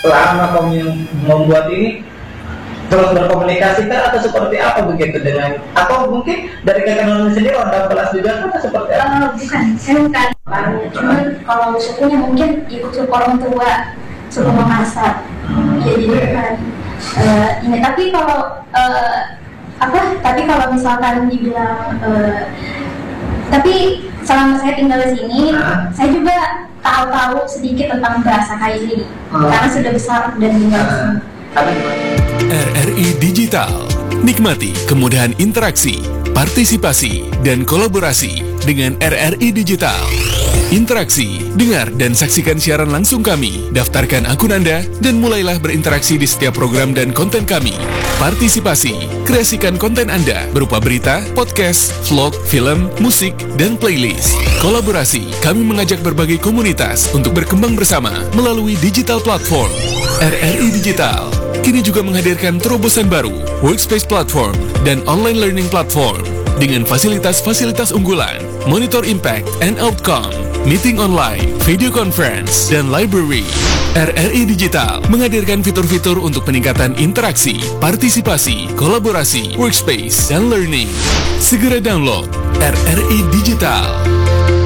selama membuat ini terus berkomunikasi kan atau seperti apa begitu dengan, atau mungkin dari kakak Noni sendiri orang kelas juga kan atau seperti apa? Bukan, saya bukan. Cuman kalau sukunya mungkin ikut suku orang tua, suku Makassar. Ya jadi bukan ini. Tapi kalau tapi kalau misalkan dibilang tapi selama saya tinggal di sini, saya juga tahu sedikit tentang bahasa Kaili karena sudah besar dan tinggal di sini. RRI Digital. Nikmati kemudahan interaksi, partisipasi, dan kolaborasi dengan RRI Digital. Interaksi, dengar dan saksikan siaran langsung kami, daftarkan akun Anda, dan mulailah berinteraksi di setiap program dan konten kami. Partisipasi, kreasikan konten Anda berupa berita, podcast, vlog, film, musik, dan playlist. Kolaborasi, kami mengajak berbagai komunitas untuk berkembang bersama melalui digital platform. RRI Digital kini juga menghadirkan terobosan baru, workspace platform, dan online learning platform dengan fasilitas-fasilitas unggulan, monitor impact and outcome, meeting online, video conference, dan library. RRI Digital menghadirkan fitur-fitur untuk peningkatan interaksi, partisipasi, kolaborasi, workspace, dan learning. Segera download RRI Digital.